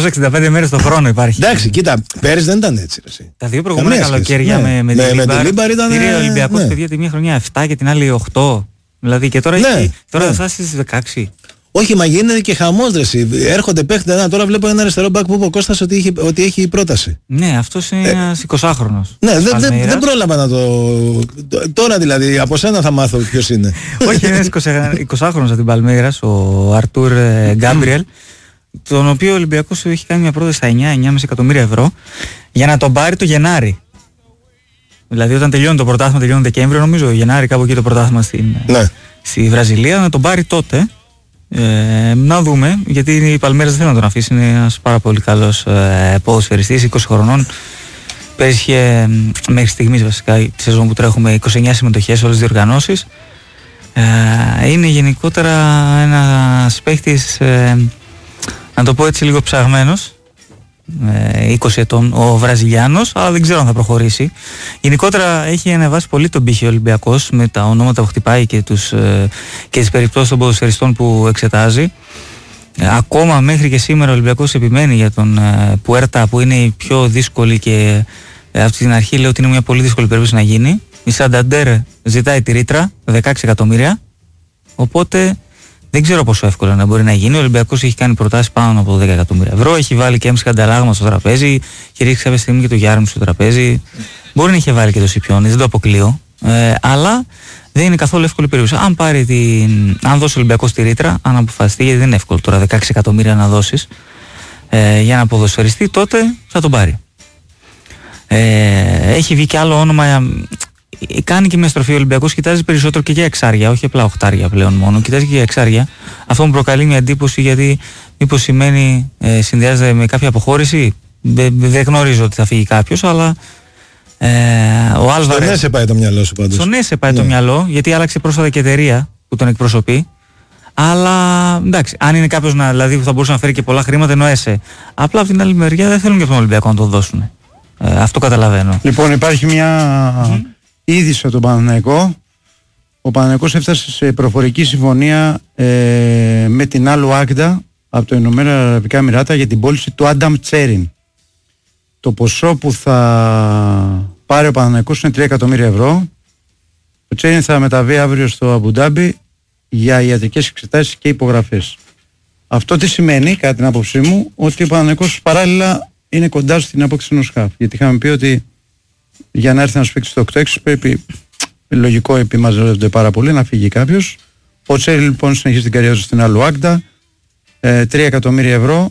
365 μέρες το χρόνο υπάρχει. Εντάξει, κοίτα, πέρυσι δεν ήταν έτσι. Εσύ. Τα δύο προηγούμενα καλοκαίρια με την Λίμπαρ ήταν. Πήρε ο Ολυμπιακός, παιδιά, τη μία χρονιά 7 και την άλλη 8. Δηλαδή και τώρα θα φτάσει στις 16. Όχι, μα γίνεται και χαμός ρε εσύ. Έρχονται παίχτες. Τώρα βλέπω ένα αριστερό μπακ που είπε ο Κώστας ότι έχει πρόταση. Ναι, αυτός είναι ένας 20χρονος. Ναι, δεν πρόλαβα να το. Τώρα δηλαδή, από σένα θα μάθω ποιος είναι. Όχι, είναι ένας 20χρονος από την Παλμέιρας, ο Αρτούρ Γκάμπριελ, τον οποίο ο Ολυμπιακός έχει κάνει μια πρόταση στα 9,5 εκατομμύρια ευρώ για να τον πάρει το Γενάρη. Δηλαδή, όταν τελειώνει το πρωτάθλημα, τελειώνει Δεκέμβριο, νομίζω, Γενάρη, κάπου εκεί το πρωτάθλημα στη Βραζιλία, να τον πάρει τότε. Να δούμε, γιατί η Παλμέρας δεν θέλει να τον αφήσει. Είναι ένας πάρα πολύ καλός ποδοσφαιριστής, 20 χρονών. Πέρυσι μέχρι στιγμής βασικά τη σεζόν που τρέχουμε 29 συμμετοχές σε όλες τις διοργανώσεις. Είναι γενικότερα ένας παίχτης, να το πω έτσι λίγο ψαγμένος, 20 ετών ο Βραζιλιάνος, αλλά δεν ξέρω αν θα προχωρήσει. Γενικότερα έχει ανεβάσει πολύ τον πύχη ο Ολυμπιακός με τα ονόματα που χτυπάει και τις περιπτώσεις των ποδοσφαιριστών που εξετάζει. Ακόμα μέχρι και σήμερα ο Ολυμπιακός επιμένει για τον Πουέρτα, που είναι η πιο δύσκολη και από την αρχή λέω ότι είναι μια πολύ δύσκολη περίπτωση να γίνει. Η Σανταντέρ ζητάει τη ρήτρα 16 εκατομμύρια, οπότε δεν ξέρω πόσο εύκολα να μπορεί να γίνει. Ο Ολυμπιακός έχει κάνει προτάσεις πάνω από 10 εκατομμύρια ευρώ. Έχει βάλει και έμψη Κανταλάγμα στο τραπέζι. Έχει ρίξει κάποια στιγμή και το Γιάρμι στο τραπέζι. Μπορεί να είχε βάλει και το Σιπιόνι, δεν το αποκλείω. Αλλά δεν είναι καθόλου εύκολη περίπτωση. Αν δώσει ο Ολυμπιακός τη ρήτρα, αν αποφασιστεί, γιατί δεν είναι εύκολο τώρα 16 εκατομμύρια να δώσεις για να ποδοσφαιριστεί, τότε θα τον πάρει. Έχει βγει και άλλο όνομα. Κάνει και μια στροφή ο Ολυμπιακός, κοιτάζει περισσότερο και για εξάρια, όχι απλά οχτάρια πλέον μόνο, κοιτάζει και για εξάρια. Αυτό μου προκαλεί μια εντύπωση, γιατί μήπως σημαίνει συνδυάζεται με κάποια αποχώρηση. Δεν γνωρίζω ότι θα φύγει κάποιος, αλλά ο Άλβαρες. Στον ΕΣΕ πάει το μυαλό σου πάντως. Στον ΕΣΕ πάει το μυαλό, γιατί άλλαξε πρόσφατα και εταιρεία που τον εκπροσωπεί. Αλλά εντάξει, αν είναι κάποιος δηλαδή, που θα μπορούσε να φέρει και πολλά χρήματα, ενώ ΕΣΕ. Απλά από την άλλη μεριά δεν θέλουν και τον Ολυμπιακό να τον δώσουν. Αυτό καταλαβαίνω. Λοιπόν, υπάρχει μια είδηση από τον Παναθηναϊκό. Ο Παναθηναϊκός έφτασε σε προφορική συμφωνία με την Άλου Άγντα από το Ηνωμένα Αραβικά Εμιράτα για την πώληση του Άνταμ Τσέριν. Το ποσό που θα πάρει ο Παναθηναϊκός είναι 3 εκατομμύρια ευρώ. Ο Τσέριν θα μεταβεί αύριο στο Αμπουντάμπι για ιατρικές εξετάσεις και υπογραφές. Αυτό τι σημαίνει, κατά την άποψή μου, ότι ο Παναθηναϊκός παράλληλα είναι κοντά στην απόκτηση ενός χαφ. Γιατί είχαμε πει ότι για να έρθει ένας παίκτης στο 8-6 πρέπει, λογικό, επιμαζεύονται πάρα πολύ, να φύγει κάποιος. Ο Τσέρι λοιπόν συνεχίζει την καριέρα του στην Άλου Άγντα, 3 εκατομμύρια ευρώ.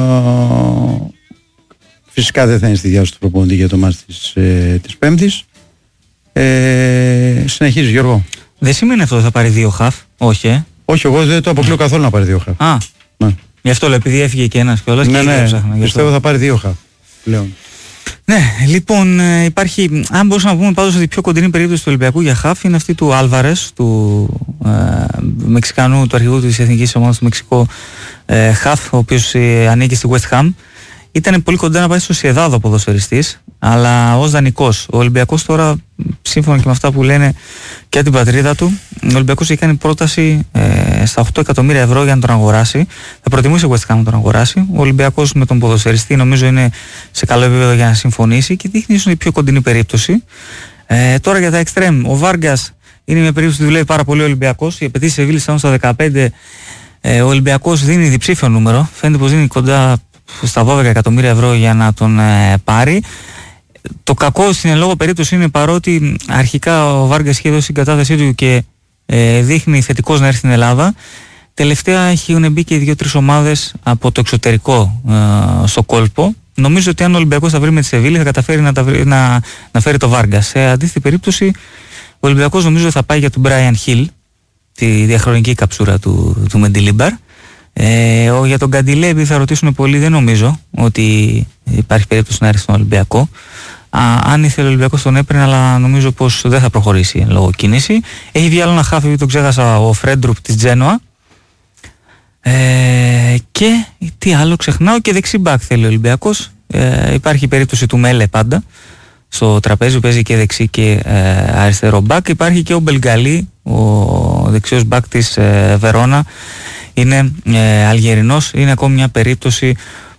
Φυσικά δεν θα είναι στη διάθεση του προπονητή για το μάτς της Πέμπτης. Συνεχίζει, Γιώργο. Δεν σημαίνει αυτό ότι θα πάρει 2 χαφ, όχι. Όχι, εγώ δεν το αποκλείω καθόλου να πάρει 2 χαφ. Ναι. Γι' αυτό λέω, επειδή έφυγε και ένας κιόλας. Ναι, πιστεύω θα πάρει 2 χαφ πλέον. Ναι, λοιπόν, υπάρχει, αν μπορούσαμε να πούμε πάντως ότι η πιο κοντινή περίπτωση του Ολυμπιακού για χαφ είναι αυτή του Άλβαρες, του Μεξικανού, του αρχηγού της Εθνικής Ομάδας του Μεξικού χαφ, ο οποίος ανήκει στη West Ham. Ήταν πολύ κοντά να πάει στο Σιεδάδο ποδοσφαιριστής, αλλά ως δανεικός. Ο Ολυμπιακός τώρα, σύμφωνα και με αυτά που λένε και από την πατρίδα του, ο Ολυμπιακός έχει κάνει πρόταση στα 8 εκατομμύρια ευρώ για να τον αγοράσει. Θα προτιμούσε ο West Ham να τον αγοράσει. Ο Ολυμπιακός με τον ποδοσφαιριστή νομίζω είναι σε καλό επίπεδο για να συμφωνήσει και δείχνει ίσως η πιο κοντινή περίπτωση. Τώρα για τα εξτρέμ, ο Βάργκας είναι μια περίπτωση που δουλεύει πάρα πολύ ο Ολυμπιακός. Οι απαιτήσεις σε Σεβίλης στα 15. Ο Ολυμπιακός δίνει διψήφιο νούμερο. Φαίνεται πως δίνει κοντά στα 12 εκατομμύρια ευρώ για να τον πάρει. Το κακό στην λόγω περίπτωση είναι, παρότι αρχικά ο Βάργκας είχε δώσει την κατάθεσή του και δείχνει θετικός να έρθει στην Ελλάδα, τελευταία έχουν μπει και 2-3 ομάδες από το εξωτερικό στο κόλπο. Νομίζω ότι αν ο Ολυμπιακός θα βρει με τη Σεβίλη θα καταφέρει να φέρει το Βάργκας. Σε αντίθετη περίπτωση ο Ολυμπιακός νομίζω θα πάει για τον Μπράιαν Χιλ, τη διαχρονική καψούρα του Μεντιλίμπαρ. Για τον Καντιλέ, επειδή θα ρωτήσουν πολλοί, δεν νομίζω ότι υπάρχει περίπτωση να έρθει στον Ολυμπιακό. Αν ήθελε ο Ολυμπιακός τον έπαιρνε, αλλά νομίζω πως δεν θα προχωρήσει λόγω κίνηση. Έχει βγει άλλο ένα χάφι, επειδή το ξέχασα, ο Φρέντρουπ της Τζένοα. Και τι άλλο ξεχνάω, και δεξί μπακ θέλει ο Ολυμπιακός. Υπάρχει η περίπτωση του Μέλε πάντα στο τραπέζι, που παίζει και δεξί και αριστερό μπακ. Υπάρχει και ο Μπελγκαλί, ο δεξιός μπακ της Βερόνα. Είναι Αλγερινός, είναι ακόμη μια περίπτωση